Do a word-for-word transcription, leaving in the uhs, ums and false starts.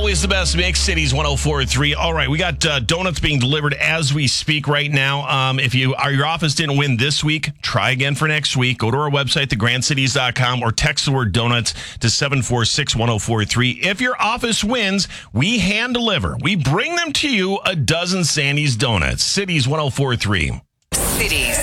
always the best mix, Cities one oh four point three. All right, we got uh, donuts being delivered as we speak right now. Um, if you are, your office didn't win this week, try again for next week. Go to our website, the grand cities dot com, or text the word donuts to seven four six, one oh four three. If your office wins, we hand deliver. We bring them to you a dozen Sandy's donuts. Cities one oh four point three. Cities.